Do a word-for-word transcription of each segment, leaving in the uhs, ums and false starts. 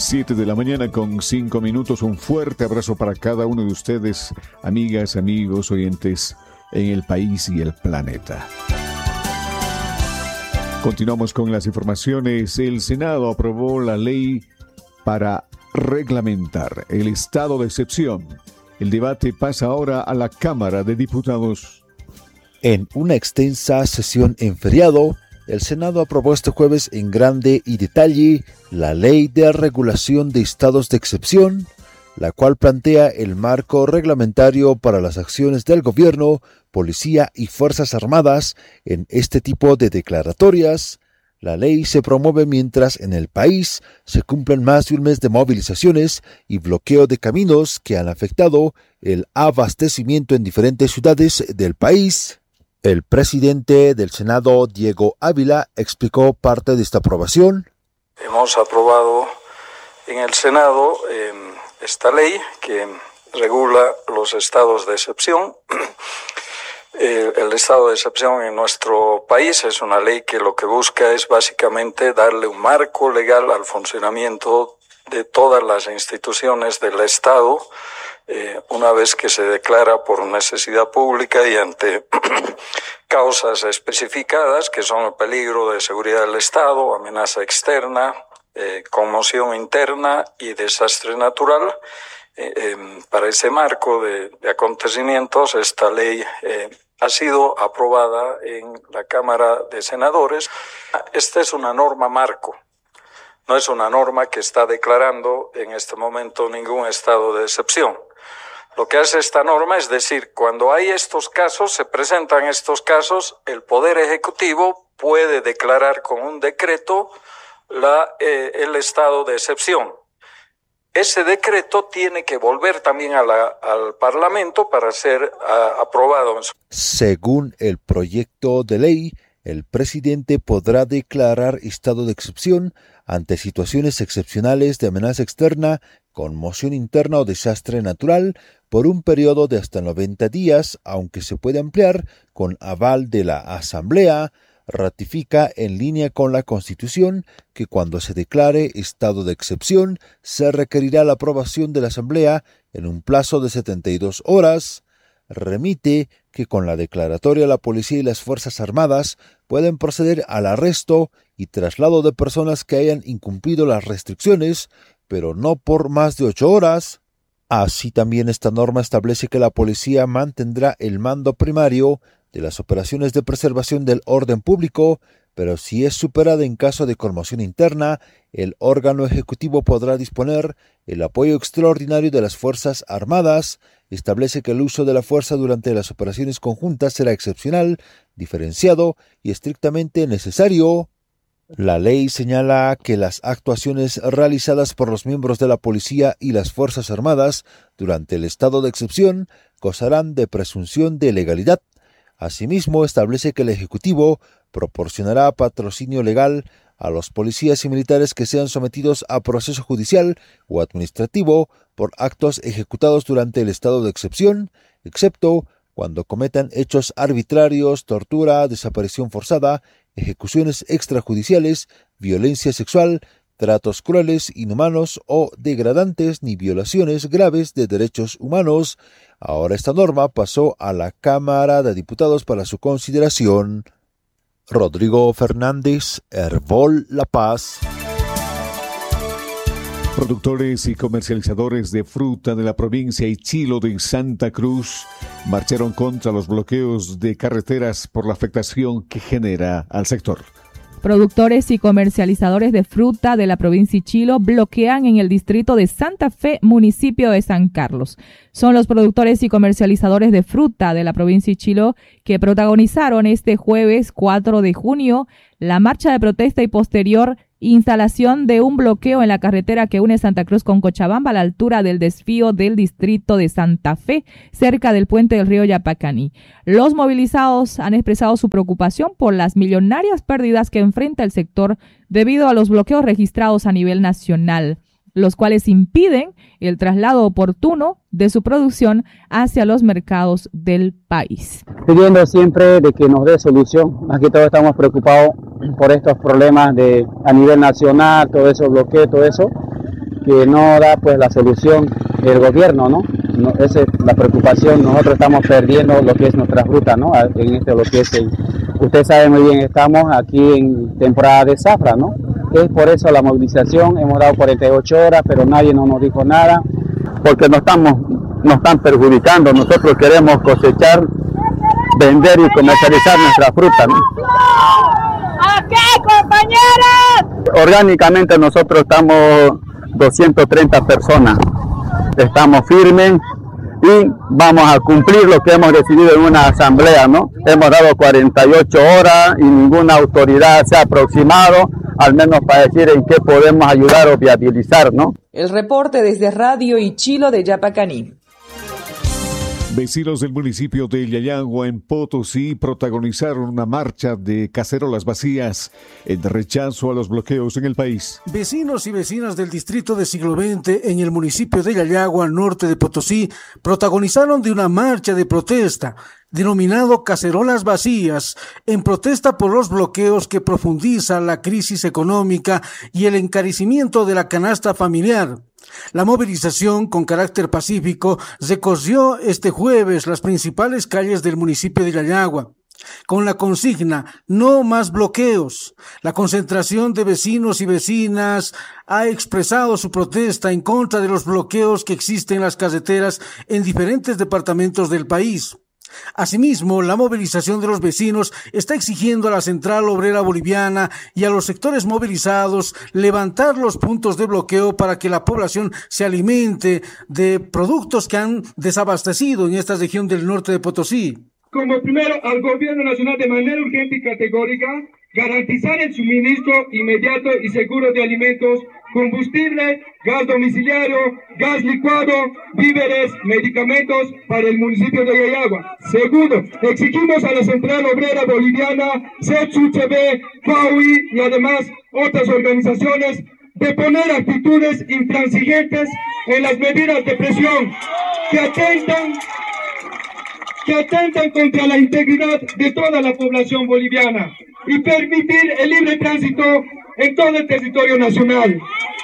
Siete de la mañana con cinco minutos. Un fuerte abrazo para cada uno de ustedes, amigas, amigos, oyentes en el país y el planeta. Continuamos con las informaciones. El Senado aprobó la ley para reglamentar el estado de excepción. El debate pasa ahora a la Cámara de Diputados. En una extensa sesión en feriado, el Senado aprobó este jueves en grande y detalle la Ley de Regulación de Estados de Excepción, la cual plantea el marco reglamentario para las acciones del gobierno, policía y fuerzas armadas en este tipo de declaratorias. La ley se promueve mientras en el país se cumplen más de un mes de movilizaciones y bloqueo de caminos que han afectado el abastecimiento en diferentes ciudades del país. El presidente del Senado, Diego Ávila, explicó parte de esta aprobación. Hemos aprobado en el Senado eh, esta ley que regula los estados de excepción. Eh, el estado de excepción en nuestro país es una ley que lo que busca es básicamente darle un marco legal al funcionamiento de todas las instituciones del Estado, eh, una vez que se declara por necesidad pública y ante causas especificadas que son el peligro de seguridad del Estado, amenaza externa, eh, conmoción interna y desastre natural. Eh, eh, para ese marco de, de acontecimientos, esta ley eh, ha sido aprobada en la Cámara de Senadores. Esta es una norma marco, no es una norma que está declarando en este momento ningún estado de excepción. Lo que hace esta norma es decir, cuando hay estos casos, se presentan estos casos, el Poder Ejecutivo puede declarar con un decreto la, eh, el estado de excepción. Ese decreto tiene que volver también a la, al Parlamento para ser uh, aprobado. Según el proyecto de ley, el presidente podrá declarar estado de excepción ante situaciones excepcionales de amenaza externa, conmoción interna o desastre natural por un periodo de hasta noventa días, aunque se puede ampliar con aval de la Asamblea. Ratifica en línea con la Constitución que cuando se declare estado de excepción se requerirá la aprobación de la Asamblea en un plazo de setenta y dos horas. Remite que con la declaratoria la policía y las Fuerzas Armadas pueden proceder al arresto y traslado de personas que hayan incumplido las restricciones, pero no por más de ocho horas. Así también esta norma establece que la policía mantendrá el mando primario de las operaciones de preservación del orden público, pero si es superada en caso de conmoción interna, el órgano ejecutivo podrá disponer el apoyo extraordinario de las Fuerzas Armadas. Establece que el uso de la fuerza durante las operaciones conjuntas será excepcional, diferenciado y estrictamente necesario. La ley señala que las actuaciones realizadas por los miembros de la policía y las Fuerzas Armadas durante el estado de excepción gozarán de presunción de legalidad. Asimismo, establece que el Ejecutivo proporcionará patrocinio legal a los policías y militares que sean sometidos a proceso judicial o administrativo por actos ejecutados durante el estado de excepción, excepto cuando cometan hechos arbitrarios, tortura, desaparición forzada, ejecuciones extrajudiciales, violencia sexual, tratos crueles, inhumanos o degradantes ni violaciones graves de derechos humanos. Ahora esta norma pasó a la Cámara de Diputados para su consideración. Rodrigo Fernández, Herbol La Paz. Productores y comercializadores de fruta de la provincia Ichilo de Santa Cruz marcharon contra los bloqueos de carreteras por la afectación que genera al sector. Productores y comercializadores de fruta de la provincia Ichilo bloquean en el distrito de Santa Fe, municipio de San Carlos. Son los productores y comercializadores de fruta de la provincia Ichilo que protagonizaron este jueves cuatro de junio la marcha de protesta y posterior instalación de un bloqueo en la carretera que une Santa Cruz con Cochabamba a la altura del desvío del distrito de Santa Fe, cerca del puente del río Yapacaní. Los movilizados han expresado su preocupación por las millonarias pérdidas que enfrenta el sector debido a los bloqueos registrados a nivel nacional, los cuales impiden el traslado oportuno de su producción hacia los mercados del país. Pidiendo siempre de que nos dé solución, más que todo estamos preocupados por estos problemas de a nivel nacional, todo eso bloqueo, todo eso, que no da pues la solución el gobierno, ¿no? No, esa es la preocupación. Nosotros estamos perdiendo lo que es nuestra fruta, ¿no? En este lo que es el, usted sabe muy bien, estamos aquí en temporada de zafra, ¿no? Es por eso la movilización. Hemos dado cuarenta y ocho horas, pero nadie no nos dijo nada, porque nos estamos nos están perjudicando. Nosotros queremos cosechar, vender y comercializar nuestra fruta, ¿no? ¿A qué, compañeros? Orgánicamente nosotros estamos doscientas treinta personas. Estamos firmes y vamos a cumplir lo que hemos decidido en una asamblea, ¿no? Hemos dado cuarenta y ocho horas y ninguna autoridad se ha aproximado, al menos para decir en qué podemos ayudar o viabilizar, ¿no? El reporte desde Radio Ichilo de Yapacaní. Vecinos del municipio de Yayagua, en Potosí, protagonizaron una marcha de cacerolas vacías en rechazo a los bloqueos en el país. Vecinos y vecinas del distrito de Siglo veinte en el municipio de Yayagua, norte de Potosí, protagonizaron de una marcha de protesta denominado Cacerolas Vacías, en protesta por los bloqueos que profundizan la crisis económica y el encarecimiento de la canasta familiar. La movilización con carácter pacífico recorrió este jueves las principales calles del municipio de Yayagua, con la consigna "No más bloqueos". La concentración de vecinos y vecinas ha expresado su protesta en contra de los bloqueos que existen en las carreteras en diferentes departamentos del país. Asimismo, la movilización de los vecinos está exigiendo a la Central Obrera Boliviana y a los sectores movilizados levantar los puntos de bloqueo para que la población se alimente de productos que han desabastecido en esta región del norte de Potosí. Como primero, al gobierno nacional de manera urgente y categórica, garantizar el suministro inmediato y seguro de alimentos, combustible, gas domiciliario, gas licuado, víveres, medicamentos para el municipio de Yayagua. Segundo, exigimos a la Central Obrera Boliviana, C E T S U C B, F A U I y además otras organizaciones de poner actitudes intransigentes en las medidas de presión que atentan que atentan contra la integridad de toda la población boliviana y permitir el libre tránsito en todo el territorio nacional.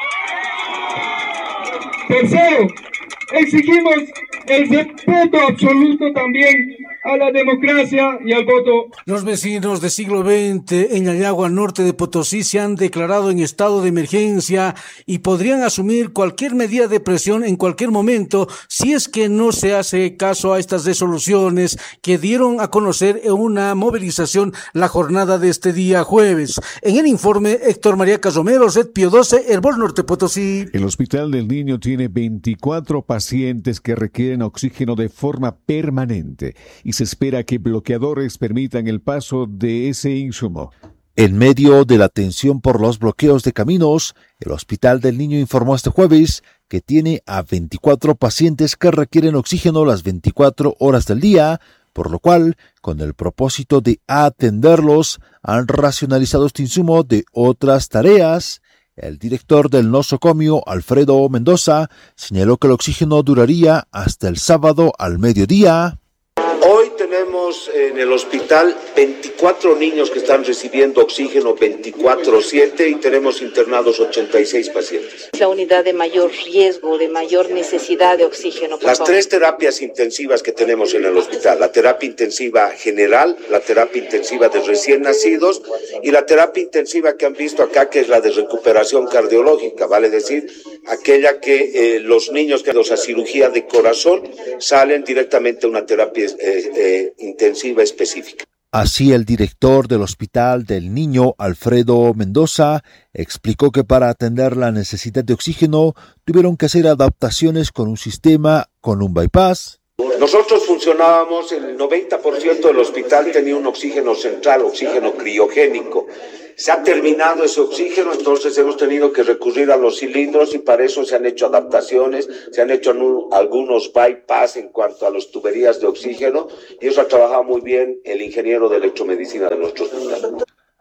Tercero, exigimos el respeto absoluto también a la democracia y al voto. Los vecinos de Siglo veinte en Yayagua, norte de Potosí, se han declarado en estado de emergencia y podrían asumir cualquier medida de presión en cualquier momento si es que no se hace caso a estas resoluciones que dieron a conocer en una movilización la jornada de este día jueves. En el informe, Héctor María Casomero, Red Pío doce, Hervol Norte Potosí. El Hospital del Niño tiene veinticuatro pacientes que requieren oxígeno de forma permanente y se espera que bloqueadores permitan el paso de ese insumo. En medio de la tensión por los bloqueos de caminos, el Hospital del Niño informó este jueves que tiene a veinticuatro pacientes que requieren oxígeno las veinticuatro horas del día, por lo cual, con el propósito de atenderlos, han racionalizado este insumo de otras tareas. El director del nosocomio, Alfredo Mendoza, señaló que el oxígeno duraría hasta el sábado al mediodía. Hoy tenemos en el hospital veinticuatro niños que están recibiendo oxígeno veinticuatro siete y tenemos internados ochenta y seis pacientes. La unidad de mayor riesgo, de mayor necesidad de oxígeno. Las favor. tres terapias intensivas que tenemos en el hospital, la terapia intensiva general, la terapia intensiva de recién nacidos y la terapia intensiva que han visto acá, que es la de recuperación cardiológica, vale decir, aquella que eh, los niños que a cirugía de corazón salen directamente a una terapia eh, eh, intensiva específica. Así, el director del Hospital del Niño, Alfredo Mendoza, explicó que para atender la necesidad de oxígeno tuvieron que hacer adaptaciones con un sistema con un bypass. Nosotros funcionábamos, el noventa por ciento del hospital tenía un oxígeno central, oxígeno criogénico. Se ha terminado ese oxígeno, entonces hemos tenido que recurrir a los cilindros y para eso se han hecho adaptaciones, se han hecho algunos bypass en cuanto a las tuberías de oxígeno y eso ha trabajado muy bien el ingeniero de electromedicina de nuestro hospital.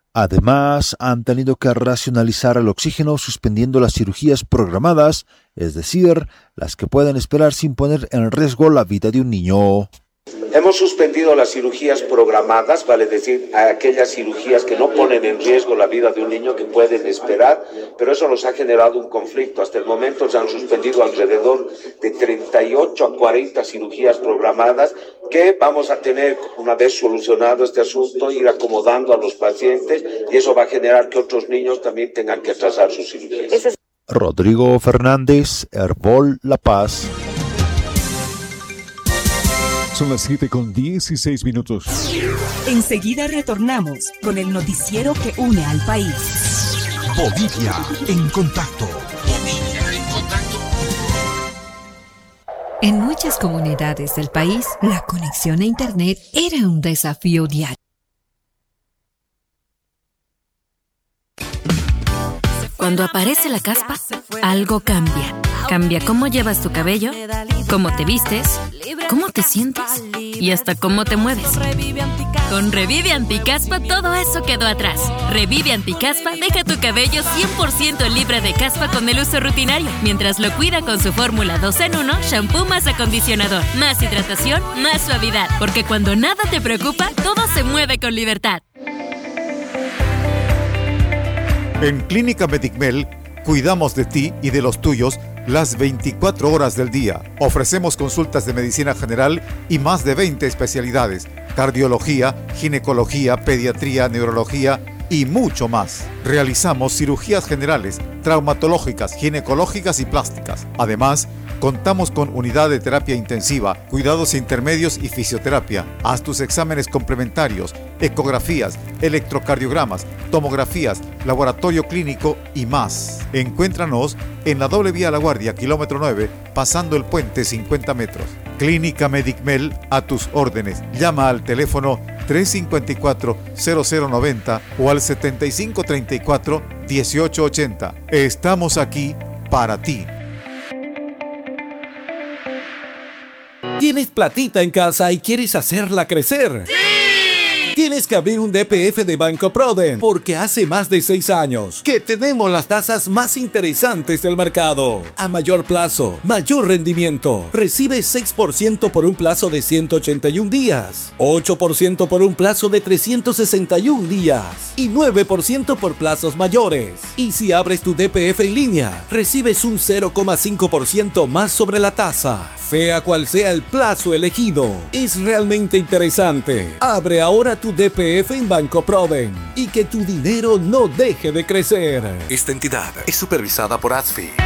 Además, han tenido que racionalizar el oxígeno suspendiendo las cirugías programadas, es decir, las que pueden esperar sin poner en riesgo la vida de un niño. Hemos suspendido las cirugías programadas, vale decir, aquellas cirugías que no ponen en riesgo la vida de un niño, que pueden esperar, pero eso nos ha generado un conflicto. Hasta el momento se han suspendido alrededor de treinta y ocho a cuarenta cirugías programadas que vamos a tener, una vez solucionado este asunto, ir acomodando a los pacientes, y eso va a generar que otros niños también tengan que atrasar sus cirugías. Rodrigo Fernández, Herbol La Paz. Son las siete con dieciséis minutos. Enseguida retornamos con el noticiero que une al país. Bolivia en contacto. Bolivia en contacto. En muchas comunidades del país, la conexión a Internet era un desafío diario. Cuando aparece la caspa, algo cambia. Cambia cómo llevas tu cabello, cómo te vistes, cómo te sientes y hasta cómo te mueves. Con Revive Anticaspa todo eso quedó atrás. Revive Anticaspa deja tu cabello cien por ciento libre de caspa con el uso rutinario, mientras lo cuida con su fórmula dos en uno, shampoo más acondicionador, más hidratación, más suavidad. Porque cuando nada te preocupa, todo se mueve con libertad. En Clínica Medicmel cuidamos de ti y de los tuyos las veinticuatro horas del día. Ofrecemos consultas de medicina general y más de veinte especialidades: cardiología, ginecología, pediatría, neurología y mucho más. Realizamos cirugías generales, traumatológicas, ginecológicas y plásticas. Además, contamos con unidad de terapia intensiva, cuidados intermedios y fisioterapia. Haz tus exámenes complementarios, ecografías, electrocardiogramas, tomografías, laboratorio clínico y más. Encuéntranos en la doble vía La Guardia, kilómetro nueve, pasando el puente cincuenta metros. Clínica Medicmel, a tus órdenes. Llama al teléfono tres cinco cuatro, cero cero nueve cero o al setenta y cinco treinta y cuatro, dieciocho ochenta. Estamos aquí para ti. ¿Tienes platita en casa y quieres hacerla crecer? ¡Sí! Tienes que abrir un D P F de Banco Proden, porque hace más de seis años que tenemos las tasas más interesantes del mercado. A mayor plazo, mayor rendimiento. Recibe seis por ciento por un plazo de ciento ochenta y un días, ocho por ciento por un plazo de trescientos sesenta y un días y nueve por ciento por plazos mayores. Y si abres tu D P F en línea, recibes un cero coma cinco por ciento más sobre la tasa. Sea cual sea el plazo elegido, es realmente interesante. Abre ahora tu D P F en Banco Proden y que tu dinero no deje de crecer. Esta entidad es supervisada por A S F I.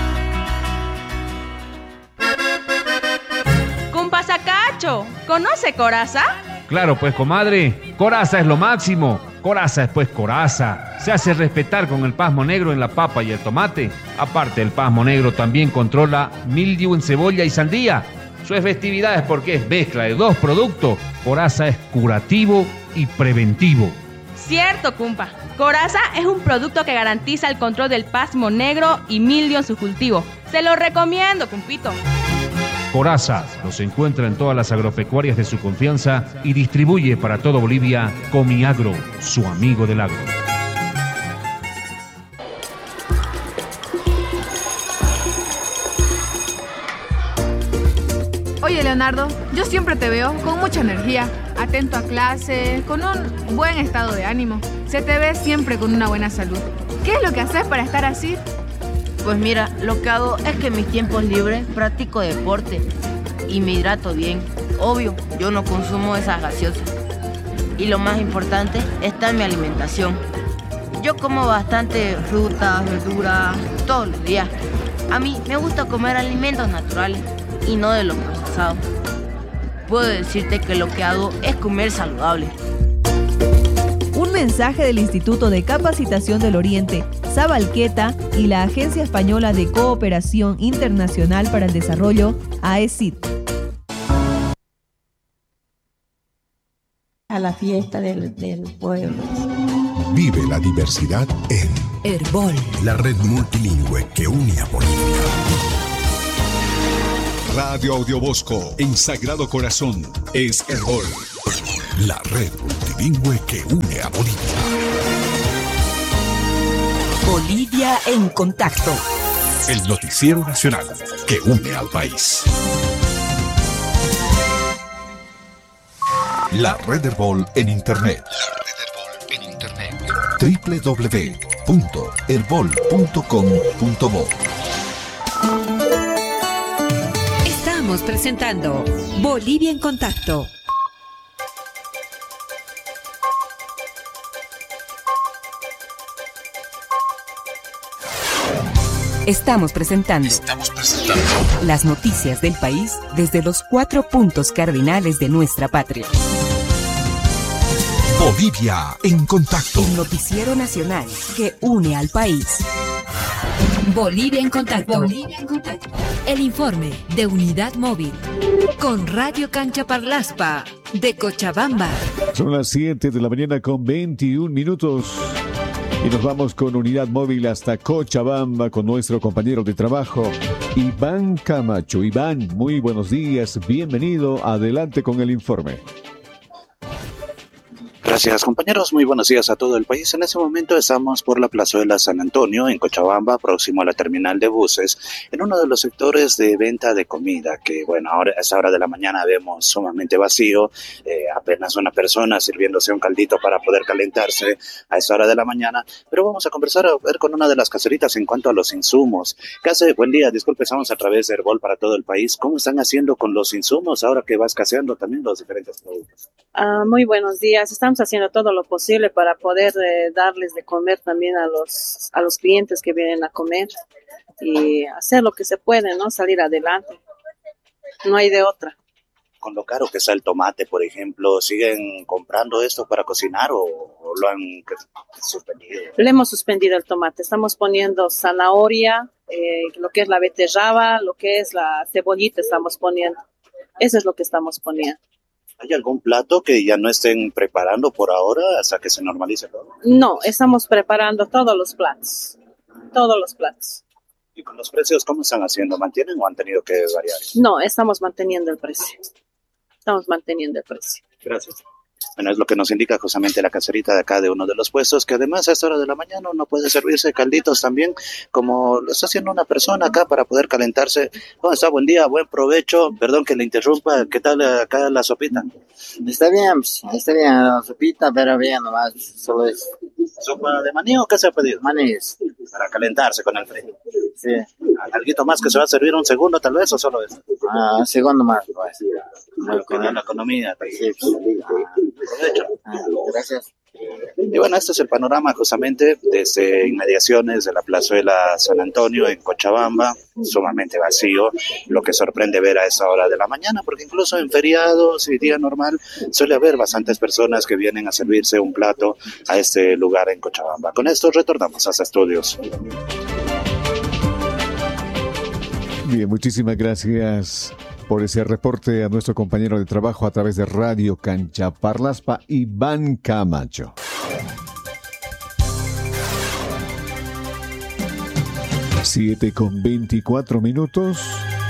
Cumpa Sacacho, ¿conoce Coraza? Claro, pues, comadre, Coraza es lo máximo. Coraza es pues Coraza. Se hace respetar con el pasmo negro en la papa y el tomate. Aparte, el pasmo negro también controla mildiu en cebolla y sandía. Su efectividad es porque es mezcla de dos productos. Coraza es curativo y preventivo. Cierto, Cumpa. Coraza es un producto que garantiza el control del pasmo negro y mildio en su cultivo. Se lo recomiendo, Cumpito. Coraza los encuentra en todas las agropecuarias de su confianza y distribuye para todo Bolivia Comiagro, su amigo del agro. Oye, Leonardo, yo siempre te veo con mucha energía, atento a clase, con un buen estado de ánimo. Se te ve siempre con una buena salud. ¿Qué es lo que haces para estar así? Pues mira, lo que hago es que en mis tiempos libres practico deporte y me hidrato bien. Obvio, yo no consumo esas gaseosas. Y lo más importante está en mi alimentación. Yo como bastante frutas, verduras, todos los días. A mí me gusta comer alimentos naturales y no de los procesados. Puedo decirte que lo que hago es comer saludable. Un mensaje del Instituto de Capacitación del Oriente, Sabalqueta y la Agencia Española de Cooperación Internacional para el Desarrollo, A E C I D. A la fiesta del, del pueblo. Vive la diversidad en Herbol, la red multilingüe que une a Bolivia. Radio Audiobosco en Sagrado Corazón es Herbol, la red multilingüe que une a Bolivia. Bolivia en contacto. El noticiero nacional que une al país. La red Herbol en Internet. La red Herbol en Internet. doble u doble u doble u punto herbol punto com punto bo. Estamos presentando Bolivia en Contacto. Estamos presentando, Estamos presentando las noticias del país desde los cuatro puntos cardinales de nuestra patria. Bolivia en Contacto. El noticiero nacional que une al país. Bolivia en Contacto. Bolivia en Contacto. El informe de Unidad Móvil con Radio Cancha Parlaspa de Cochabamba. Son las siete de la mañana con veintiún minutos. Y nos vamos con Unidad Móvil hasta Cochabamba con nuestro compañero de trabajo, Iván Camacho. Iván, muy buenos días, bienvenido, adelante con el informe. Gracias, compañeros. Muy buenos días a todo el país. En este momento estamos por la plazuela San Antonio, en Cochabamba, próximo a la terminal de buses, en uno de los sectores de venta de comida, que, bueno, ahora a esta hora de la mañana vemos sumamente vacío, eh, apenas una persona sirviéndose un caldito para poder calentarse a esta hora de la mañana. Pero vamos a conversar a ver con una de las caseritas en cuanto a los insumos. ¿Qué hace? Buen día, disculpe, estamos a través de Herbol para todo el país. ¿Cómo están haciendo con los insumos ahora que va escaseando también los diferentes productos? Uh, muy buenos días. Estamos haciendo todo lo posible para poder eh, darles de comer también a los a los clientes que vienen a comer y hacer lo que se puede, ¿no? Salir adelante. No hay de otra. Con lo caro que está el tomate, por ejemplo, ¿siguen comprando esto para cocinar o, o lo han suspendido? Le hemos suspendido el tomate. Estamos poniendo zanahoria, eh, lo que es la beterraba, lo que es la cebollita estamos poniendo. Eso es lo que estamos poniendo. ¿Hay algún plato que ya no estén preparando por ahora hasta que se normalice todo? No, estamos preparando todos los platos, todos los platos. ¿Y con los precios cómo están haciendo? ¿Mantienen o han tenido que variar? No, estamos manteniendo el precio, estamos manteniendo el precio. Gracias. Bueno, es lo que nos indica justamente la caserita de acá de uno de los puestos, que además a esta hora de la mañana uno puede servirse calditos también, como lo está haciendo una persona acá para poder calentarse. ¿Cómo está? Buen día, buen provecho. Perdón que le interrumpa. ¿Qué tal acá la sopita? Está bien, está bien la sopita, pero bien nomás, solo es. ¿Sopa de maní o qué se ha pedido? Maní. Para calentarse con el frío. Sí. ¿Algo más que se va a servir un segundo tal vez o solo eso? Ah, segundo más. Pues. No, con la economía. Sí, sí. Ah, gracias. Y bueno, este es el panorama justamente desde inmediaciones de la plazuela San Antonio en Cochabamba, sumamente vacío, lo que sorprende ver a esa hora de la mañana, porque incluso en feriados y día normal suele haber bastantes personas que vienen a servirse un plato a este lugar en Cochabamba. Con esto retornamos a los estudios. Bien, muchísimas gracias por ese reporte a nuestro compañero de trabajo a través de Radio Cancha Parlaspa, Iván Camacho. Siete con veinticuatro minutos.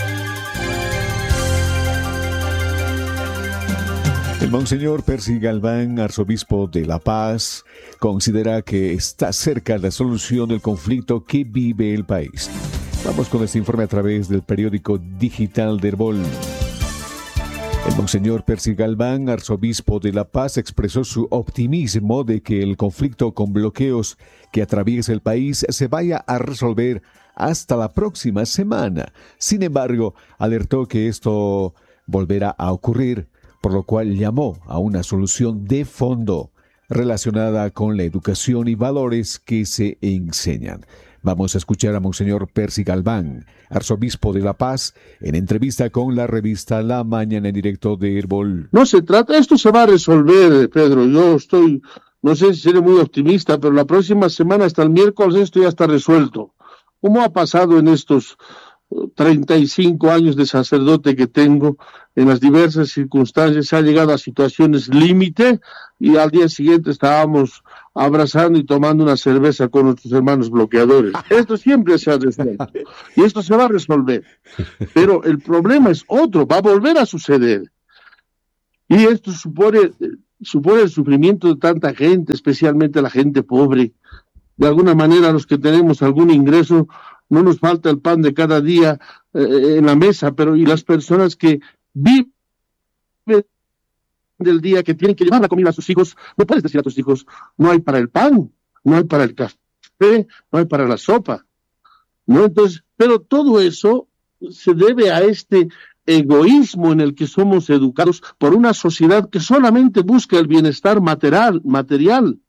El Monseñor Percy Galván, arzobispo de La Paz, considera que está cerca la solución del conflicto que vive el país. Vamos con este informe a través del periódico digital de Herbol. El Monseñor Percy Galván, arzobispo de La Paz, expresó su optimismo de que el conflicto con bloqueos que atraviesa el país se vaya a resolver hasta la próxima semana. Sin embargo, alertó que esto volverá a ocurrir, por lo cual llamó a una solución de fondo relacionada con la educación y valores que se enseñan. Vamos a escuchar a Monseñor Percy Galván, arzobispo de La Paz, en entrevista con la revista La Mañana en directo de Herbol. No se trata, esto se va a resolver, Pedro. Yo estoy, no sé si seré muy optimista, pero la próxima semana, hasta el miércoles, esto ya está resuelto. ¿Cómo ha pasado en estos treinta y cinco años de sacerdote que tengo? En las diversas circunstancias se ha llegado a situaciones límite y al día siguiente estábamos abrazando y tomando una cerveza con nuestros hermanos bloqueadores. Esto siempre se ha resuelto y esto se va a resolver. Pero el problema es otro, va a volver a suceder. Y esto supone, supone el sufrimiento de tanta gente, especialmente la gente pobre. De alguna manera los que tenemos algún ingreso, no nos falta el pan de cada día eh, en la mesa, pero y las personas que viven del día que tienen que llevar la comida a sus hijos, no puedes decir a tus hijos, no hay para el pan, no hay para el café, no hay para la sopa, ¿no? Entonces, pero todo eso se debe a este egoísmo en el que somos educados por una sociedad que solamente busca el bienestar material, material.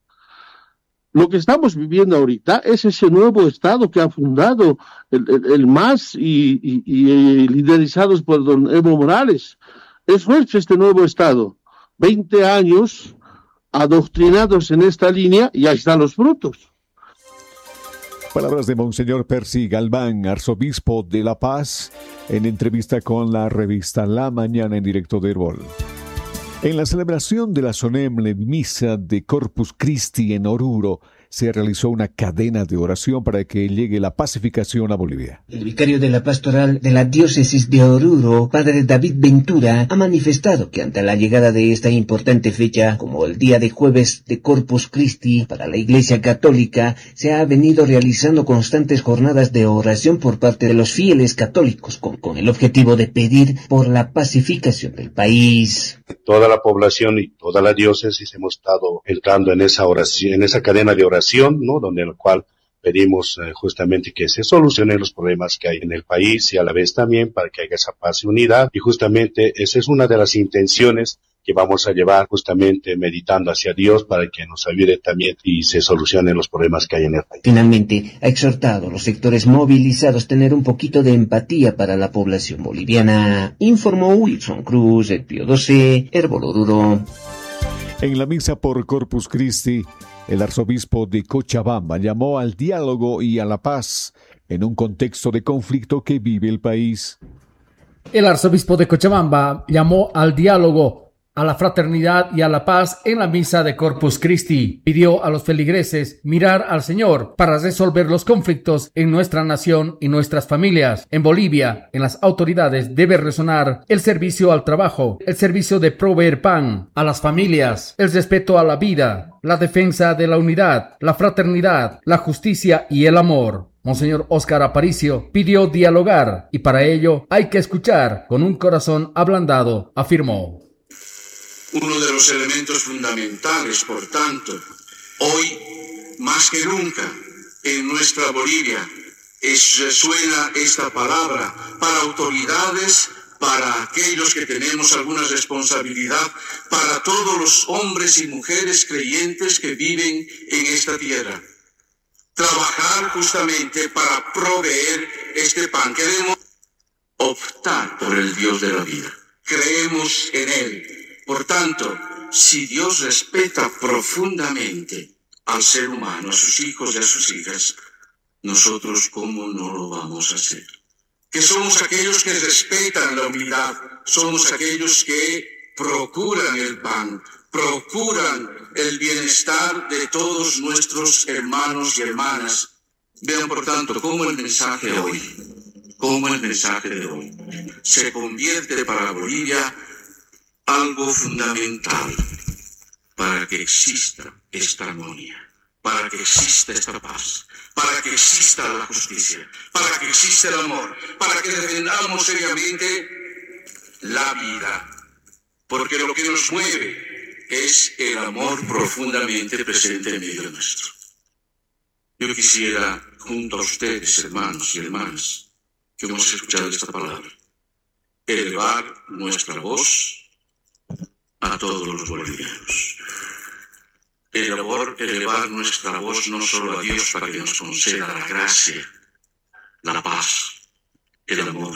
Lo que estamos viviendo ahorita es ese nuevo Estado que ha fundado el, el, el M A S y, y, y liderizados por don Evo Morales. Eso es este nuevo Estado. Veinte años adoctrinados en esta línea y ahí están los frutos. Palabras de Monseñor Percy Galván, arzobispo de La Paz, en entrevista con la revista La Mañana en directo de Herbol. En la celebración de la solemne misa de Corpus Christi en Oruro, se realizó una cadena de oración para que llegue la pacificación a Bolivia. El vicario de la pastoral de la diócesis de Oruro, padre David Ventura, ha manifestado que ante la llegada de esta importante fecha, como el día de jueves de Corpus Christi, para la Iglesia Católica, se ha venido realizando constantes jornadas de oración por parte de los fieles católicos, con, con el objetivo de pedir por la pacificación del país. Toda la población y toda la diócesis hemos estado entrando en esa oración, en esa cadena de oración, ¿no? Donde en el cual pedimos eh, justamente que se solucionen los problemas que hay en el país y a la vez también para que haya esa paz y unidad. Y justamente esa es una de las intenciones que vamos a llevar justamente meditando hacia Dios para que nos ayude también y se solucionen los problemas que hay en el país. Finalmente, ha exhortado a los sectores movilizados a tener un poquito de empatía para la población boliviana. Informó Wilson Cruz, el Pío doce, Herbol Oruro. En la misa por Corpus Christi, el arzobispo de Cochabamba llamó al diálogo y a la paz en un contexto de conflicto que vive el país. El arzobispo de Cochabamba llamó al diálogo, a la fraternidad y a la paz en la misa de Corpus Christi. Pidió a los feligreses mirar al Señor para resolver los conflictos en nuestra nación y nuestras familias. En Bolivia, en las autoridades debe resonar el servicio al trabajo, el servicio de proveer pan a las familias, el respeto a la vida, la defensa de la unidad, la fraternidad, la justicia y el amor. Monseñor Óscar Aparicio pidió dialogar y para ello hay que escuchar con un corazón ablandado, afirmó. Uno de los elementos fundamentales, por tanto, hoy más que nunca en nuestra Bolivia es, suena esta palabra para autoridades, para aquellos que tenemos alguna responsabilidad, para todos los hombres y mujeres creyentes que viven en esta tierra. Trabajar justamente para proveer este pan. Queremos optar por el Dios de la vida. Creemos en Él. Por tanto, si Dios respeta profundamente al ser humano, a sus hijos y a sus hijas, nosotros ¿cómo no lo vamos a hacer? Que somos aquellos que respetan la humildad, somos aquellos que procuran el pan, procuran el bienestar de todos nuestros hermanos y hermanas. Vean, por tanto, cómo el mensaje de hoy, cómo el mensaje de hoy se convierte para Bolivia algo fundamental para que exista esta armonía, para que exista esta paz, para que exista la justicia, para que exista el amor, para que defendamos seriamente la vida, porque lo que nos mueve es el amor profundamente presente en medio nuestro. Yo quisiera, junto a ustedes, hermanos y hermanas, que hemos escuchado esta palabra, elevar nuestra voz a todos los bolivianos. Elevar, elevar nuestra voz no solo a Dios para que nos conceda la gracia, la paz, el amor,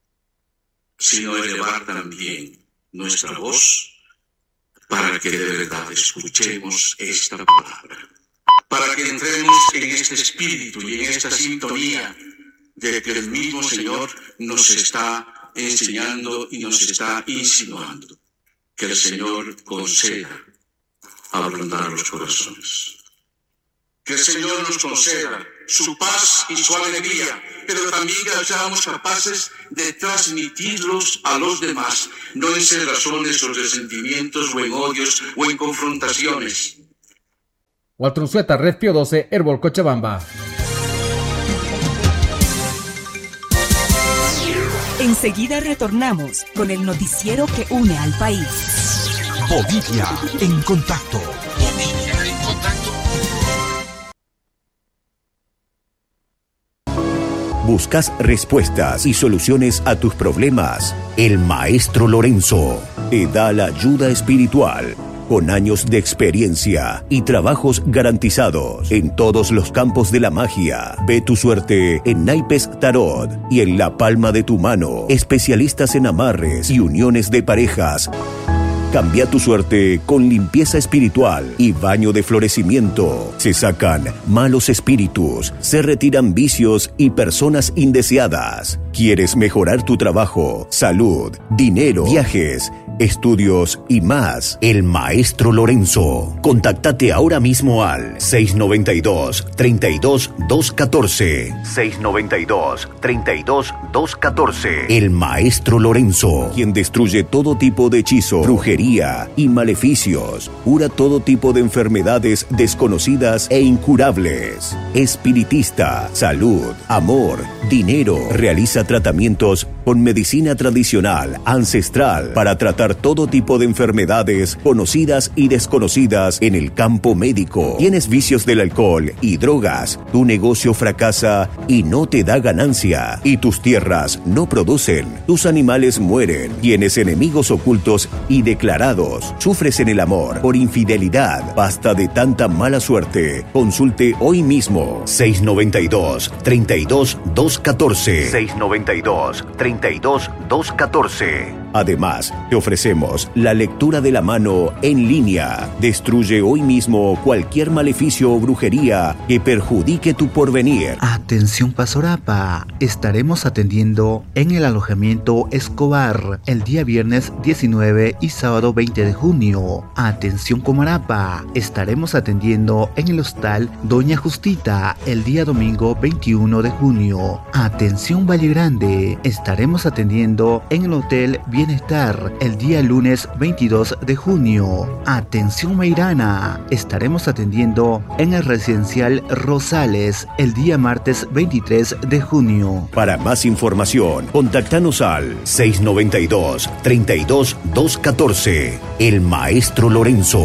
sino elevar también nuestra voz para que de verdad escuchemos esta palabra, para que entremos en este espíritu y en esta sintonía de que el mismo Señor nos está enseñando y nos está insinuando. Que el Señor conceda ablandar los corazones. Que el Señor nos conceda su paz y su alegría, pero también que seamos capaces de transmitirlos a los demás, no en cerrazones o resentimientos o en odios o en confrontaciones. Walter Unzueta, Red Pío doce, Herbol Cochabamba. Enseguida retornamos con el noticiero que une al país. Bolivia en contacto. Bolivia en contacto. ¿Buscas respuestas y soluciones a tus problemas? El Maestro Lorenzo te da la ayuda espiritual con años de experiencia y trabajos garantizados en todos los campos de la magia. Ve tu suerte en naipes tarot y en la palma de tu mano. Especialistas en amarres y uniones de parejas. Cambia tu suerte con limpieza espiritual y baño de florecimiento. Se sacan malos espíritus, se retiran vicios y personas indeseadas. ¿Quieres mejorar tu trabajo, salud, dinero, viajes, estudios y más? El Maestro Lorenzo. Contáctate ahora mismo al seis noventa y dos, treinta y dos, doscientos catorce. seis noventa y dos, treinta y dos, doscientos catorce. El Maestro Lorenzo, quien destruye todo tipo de hechizo, brujería y maleficios. Cura todo tipo de enfermedades desconocidas e incurables. Espiritista, salud, amor, dinero. Realiza tratamientos con medicina tradicional, ancestral, para tratar todo tipo de enfermedades conocidas y desconocidas en el campo médico. ¿Tienes vicios del alcohol y drogas? Tu negocio fracasa y no te da ganancia. Y tus tierras no producen. Tus animales mueren. Tienes enemigos ocultos y declarados. Sufres en el amor por infidelidad. Basta de tanta mala suerte. Consulte hoy mismo. seis noventa y dos, treinta y dos, doscientos catorce. seis noventa y dos, treinta y dos, doscientos catorce. Además, te ofrecemos la lectura de la mano en línea. Destruye hoy mismo cualquier maleficio o brujería que perjudique tu porvenir. Atención Pasorapa, estaremos atendiendo en el alojamiento Escobar el día viernes diecinueve y sábado veinte de junio. Atención Comarapa, estaremos atendiendo en el hostal Doña Justita el día domingo veintiuno de junio. Atención Valle Grande, estaremos atendiendo en el hotel Bienestar el día lunes veintidós de junio. Atención Meirana, estaremos atendiendo en el residencial Rosales el día martes veintitrés de junio. Para más información, contáctanos al seis noventa y dos, treinta y dos, doscientos catorce. El Maestro Lorenzo.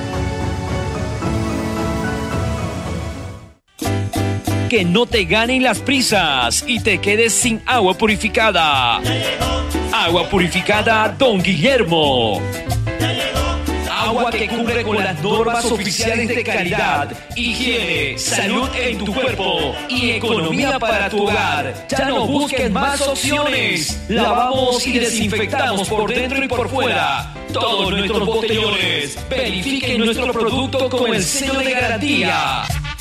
Que no te ganen las prisas y te quedes sin agua purificada. Agua purificada Don Guillermo. Agua que cumple con las normas oficiales de calidad, higiene, salud en tu cuerpo y economía para tu hogar. Ya no busques más opciones. Lavamos y desinfectamos por dentro y por fuera todos nuestros botellones. Verifiquen nuestro producto con el sello de garantía.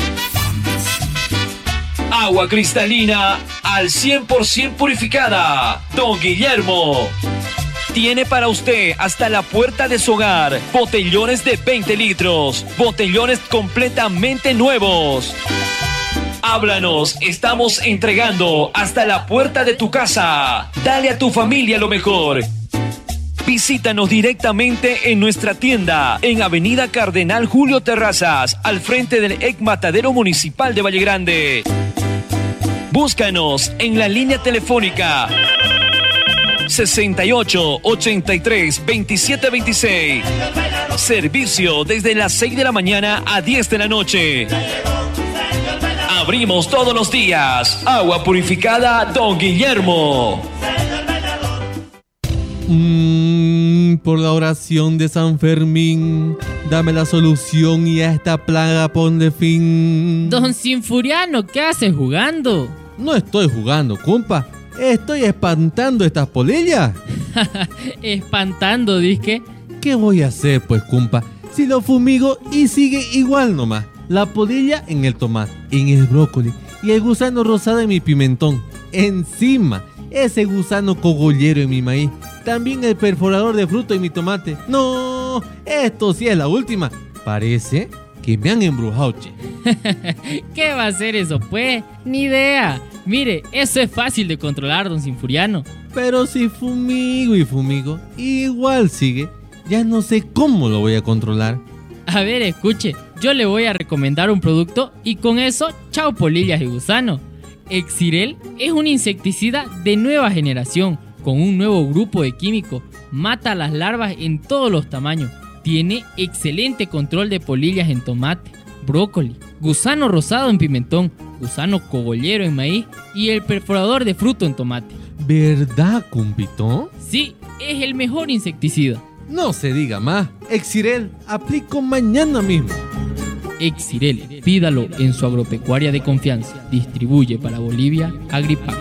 Agua cristalina al cien por ciento purificada. Don Guillermo tiene para usted hasta la puerta de su hogar botellones de veinte litros, botellones completamente nuevos. Háblanos, estamos entregando hasta la puerta de tu casa. Dale a tu familia lo mejor. Visítanos directamente en nuestra tienda en Avenida Cardenal Julio Terrazas, al frente del E C Matadero Municipal de Valle Grande. Búscanos en la línea telefónica sesenta y ocho, ochenta y tres, veintisiete veintiséis. Servicio desde las seis de la mañana a diez de la noche. Abrimos todos los días. Agua purificada Don Guillermo. Mm, por la oración de San Fermín, dame la solución y a esta plaga ponle fin. Don Sinfuriano, ¿qué haces jugando? No estoy jugando, compa. Estoy espantando estas polillas. Espantando, disque. ¿Qué voy a hacer, pues, compa? Si lo fumigo y sigue igual nomás. La polilla en el tomate, en el brócoli y el gusano rosado en mi pimentón. Encima, ese gusano cogollero en mi maíz. También el perforador de fruto en mi tomate. No, esto sí es la última. Parece que me han embrujado, che. ¿Qué va a hacer eso, pues? Ni idea. Mire, eso es fácil de controlar, don Sinfuriano. Pero si fumigo y fumigo, igual sigue. Ya no sé cómo lo voy a controlar. A ver, escuche, yo le voy a recomendar un producto y con eso, chao polillas y gusano. Exirel es un insecticida de nueva generación, con un nuevo grupo de químicos. Mata a las larvas en todos los tamaños. Tiene excelente control de polillas en tomate, brócoli, gusano rosado en pimentón, gusano cogollero en maíz y el perforador de fruto en tomate. ¿Verdad, cumpito? Sí, es el mejor insecticida. No se diga más. Exirel, aplico mañana mismo. Exirel, pídalo en su agropecuaria de confianza. Distribuye para Bolivia Agripac.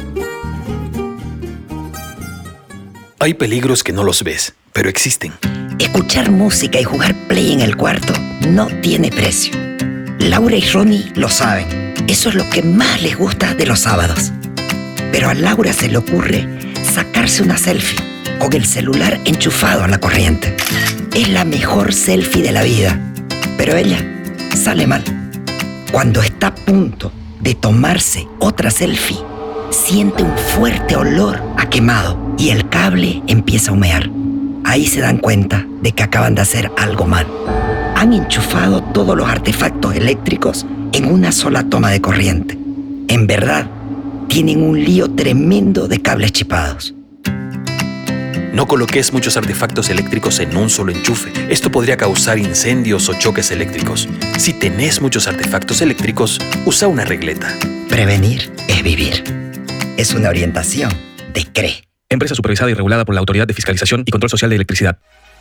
Hay peligros que no los ves, pero existen. Escuchar música y jugar play en el cuarto no tiene precio. Laura y Ronnie lo saben. Eso es lo que más les gusta de los sábados. Pero a Laura se le ocurre sacarse una selfie con el celular enchufado a la corriente. Es la mejor selfie de la vida, pero ella sale mal. Cuando está a punto de tomarse otra selfie, siente un fuerte olor a quemado y el cable empieza a humear. Ahí se dan cuenta de que acaban de hacer algo mal. Han enchufado todos los artefactos eléctricos en una sola toma de corriente. En verdad, tienen un lío tremendo de cables chipados. No coloques muchos artefactos eléctricos en un solo enchufe. Esto podría causar incendios o choques eléctricos. Si tenés muchos artefactos eléctricos, usa una regleta. Prevenir es vivir. Es una orientación de C R E. Empresa supervisada y regulada por la Autoridad de Fiscalización y Control Social de Electricidad.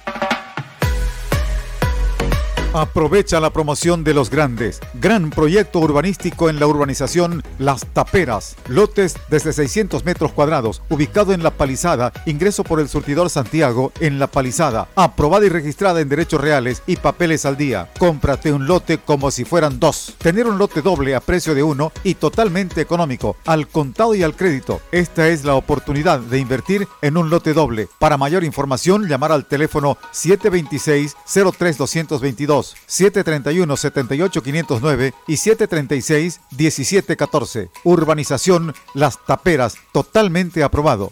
Aprovecha la promoción de los grandes. Gran proyecto urbanístico en la urbanización Las Taperas. Lotes desde seiscientos metros cuadrados, ubicado en La Palizada, ingreso por el surtidor Santiago en La Palizada. Aprobada y registrada en derechos reales y papeles al día. Cómprate un lote como si fueran dos. Tener un lote doble a precio de uno y totalmente económico, al contado y al crédito. Esta es la oportunidad de invertir en un lote doble. Para mayor información, llamar al teléfono siete dos seis, cero tres dos dos dos. siete tres uno, siete ocho cinco cero nueve y siete tres seis, uno siete uno cuatro. Urbanización Las Taperas, totalmente aprobado.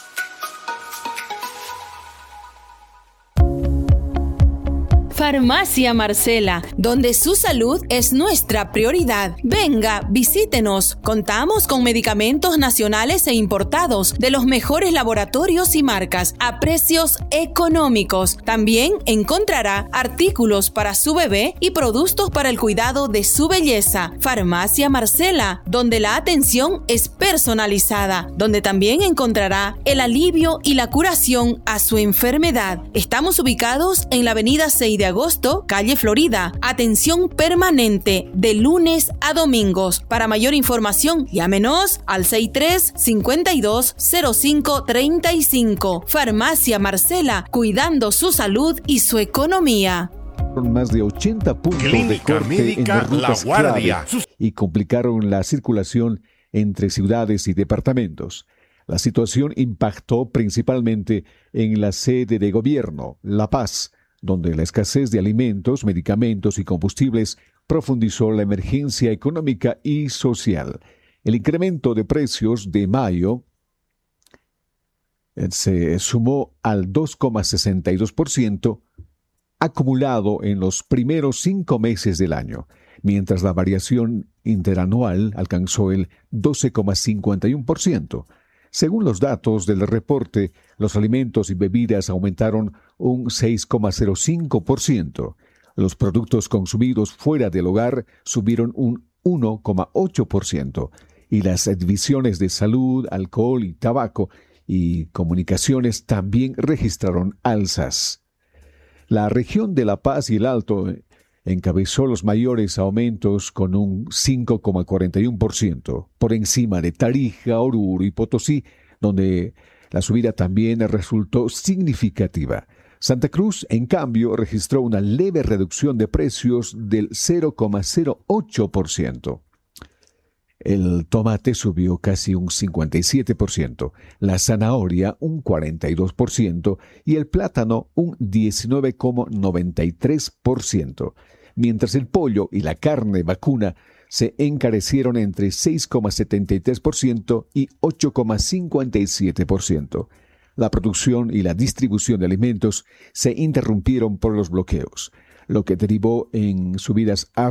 Farmacia Marcela, donde su salud es nuestra prioridad. Venga, visítenos. Contamos con medicamentos nacionales e importados de los mejores laboratorios y marcas a precios económicos. También encontrará artículos para su bebé y productos para el cuidado de su belleza. Farmacia Marcela, donde la atención es personalizada, donde también encontrará el alivio y la curación a su enfermedad. Estamos ubicados en la avenida seis de agosto, calle Florida. Atención permanente de lunes a domingos. Para mayor información, llámenos al sesenta y tres, cincuenta y dos, cero cinco, treinta y cinco. Farmacia Marcela, cuidando su salud y su economía. Más de ochenta puntos Clínica de corte Médica en rutas La Guardia clave y complicaron la circulación entre ciudades y departamentos. La situación impactó principalmente en la sede de gobierno, La Paz, donde la escasez de alimentos, medicamentos y combustibles profundizó la emergencia económica y social. El incremento de precios de mayo se sumó al dos coma sesenta y dos por ciento acumulado en los primeros cinco meses del año, mientras la variación interanual alcanzó el doce coma cincuenta y uno por ciento. Según los datos del reporte, los alimentos y bebidas aumentaron un seis coma cero cinco por ciento. Los productos consumidos fuera del hogar subieron un uno coma ocho por ciento y las divisiones de salud, alcohol y tabaco y comunicaciones también registraron alzas. La región de La Paz y el Alto encabezó los mayores aumentos con un cinco coma cuarenta y uno por ciento, por encima de Tarija, Oruro y Potosí, donde la subida también resultó significativa. Santa Cruz, en cambio, registró una leve reducción de precios del cero coma cero ocho por ciento. El tomate subió casi un cincuenta y siete por ciento, la zanahoria un cuarenta y dos por ciento y el plátano un diecinueve coma noventa y tres por ciento, mientras el pollo y la carne vacuna se encarecieron entre seis coma setenta y tres por ciento y ocho coma cincuenta y siete por ciento. La producción y la distribución de alimentos se interrumpieron por los bloqueos, lo que derivó en subidas